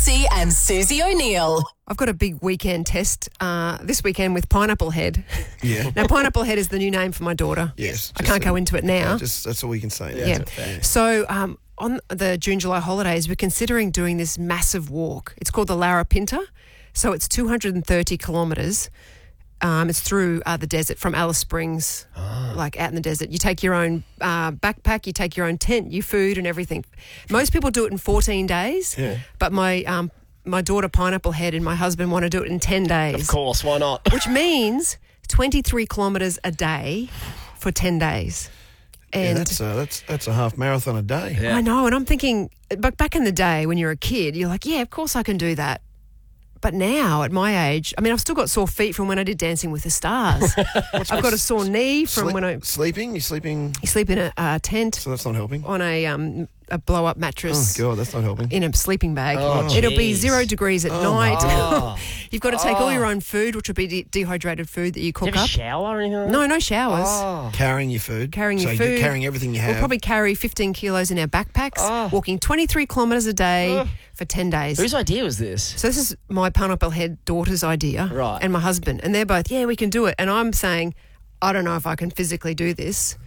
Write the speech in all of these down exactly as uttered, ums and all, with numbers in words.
Lutzi and Susie O'Neill. I've got a big weekend test uh, this weekend with Pineapple Head. Yeah. Now, Pineapple Head is the new name for my daughter. Yes. I can't just, go into it now. yeah, just that's all we can say now. Yeah. So um, on the June, July holidays, we're considering doing this massive walk. It's called the Lara Pinta. So it's two hundred thirty kilometres. Um, it's through uh, the desert from Alice Springs, Ah. like out in the desert. You take your own uh, backpack, you take your own tent, your food and everything. Most people do it in fourteen days, Yeah. but my um, my daughter Pineapple Head and my husband want to do it in ten days. Of course, why not? Which means twenty-three kilometres a day for ten days. Yeah, And that's, uh, that's, that's a half marathon a day. Yeah. I know, and I'm thinking, but back in the day when you're a kid, you're like, yeah, of course I can do that. But now, at my age, I mean, I've still got sore feet from when I did Dancing with the Stars. I've got a sore knee from Sleep- when I Sleeping? You're sleeping, you sleep in a uh, tent so that's not helping. on a um, a blow up Oh, mattress. God, that's not helping. In a sleeping bag. Oh, It'll be geez. zero degrees at night. Oh. You've got to take all your own food, which will be de- dehydrated food that you Do you cook have a up. shower or anything like No, no showers. Oh. Carrying your food. Carrying so your you're food. carrying everything you have. We'll probably carry fifteen kilos in our backpacks, Oh. walking twenty-three kilometres a day for ten days. Whose idea was this? So this is my Pineapple Head daughter's idea, Right. and my husband, and they're both, yeah, we can do it. And I'm saying, I don't know if I can physically do this.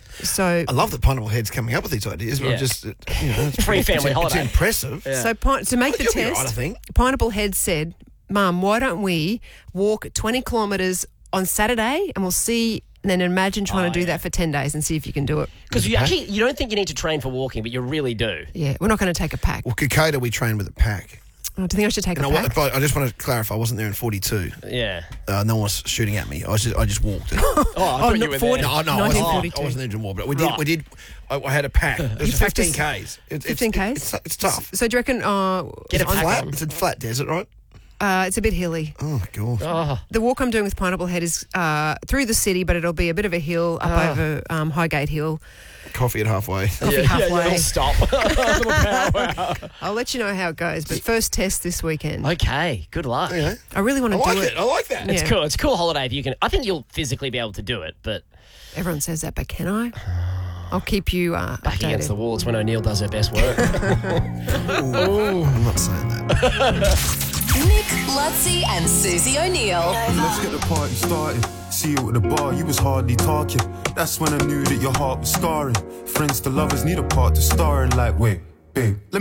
So, I love that Pineapple Head's coming up with these ideas, but Yeah. I'm just, uh, you know, it's Free pretty- family it's, holiday. It's impressive. Yeah. so pine, to make the You'll be test, right, I think. Pineapple Head said, Mum, why don't we walk twenty kilometres on Saturday, and we'll see. And then imagine trying Oh, to do yeah. that for ten days and see if you can do it. Because you actually you don't think you need to train for walking, but you really do. Yeah, we're not going to take a pack. Well, Kokoda, we train with a pack. Oh, do you think I should take And a I, wa- pack? but I just want to clarify, I wasn't there in forty-two. Yeah. Uh, no one was shooting at me. I was just, I just walked it. Oh, I thought no, you were forty there. No, no, I wasn't, nineteen I forty-two. wasn't there anymore. But we did. Right. We did. I, I had a pack. It was You fifteen practice- k's. It, it's, fifteen k's? It's, it's, it's tough. So do you reckon uh, Get a on- pack Flat. on. It's a flat desert, right? uh, it's a bit hilly. Oh my god. Oh. The walk I'm doing with Pineapple Head is uh, through the city, but it'll be a bit of a hill up Ah. over um, Highgate Hill. Coffee at halfway. Coffee yeah, halfway. Yeah, yeah, stop. Little power. I'll let you know how it goes. But first test this weekend. Okay, good luck. Yeah. I really want I to like do it. it. I like that. Yeah. It's cool. It's a cool holiday if you can. I think you'll physically be able to do it, but Everyone says that, but can I? I'll keep you uh, back updated. against the wall, it's when O'Neill does her best work. Ooh, I'm not saying that. Nick, Lutzi and Susie O'Neill. Let's get the party started. See you at the bar, you was hardly talking. That's when I knew that your heart was scarring. Friends to lovers need a part to star in. Like, wait, babe, let me